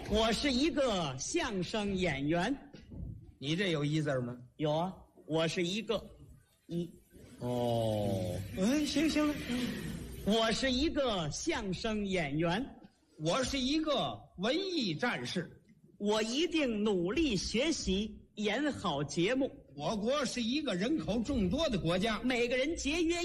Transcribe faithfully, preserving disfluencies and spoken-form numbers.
我是一个相声演员。 你这有一字吗？ 有啊，我是一个一。 哦，哎，行行了， 我是一个相声演员。 我是一个文艺战士， 我一定努力学习，演好节目。 我国是一个人口众多的国家， 每个人节约